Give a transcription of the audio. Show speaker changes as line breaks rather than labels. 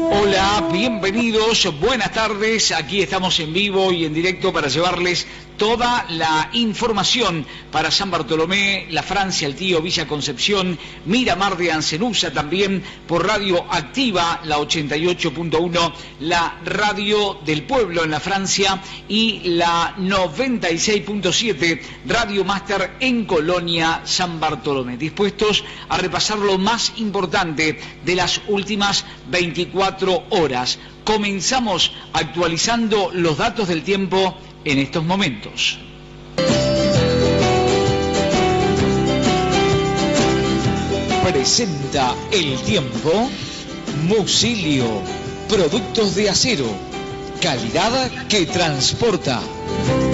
Hola, bienvenidos, buenas tardes, aquí estamos en vivo y en directo para llevarles toda la información para San Bartolomé, la Francia, el Tío, Villa Concepción, Miramar de Ancenusa también, por Radio Activa, la 88.1, la Radio del Pueblo en la Francia y la 96.7, Radio Máster en Colonia, San Bartolomé. Dispuestos a repasar lo más importante de las últimas 24 horas. Comenzamos actualizando los datos del tiempo en estos momentos. Presenta el tiempo Musilio, productos de acero, calidad que transporta.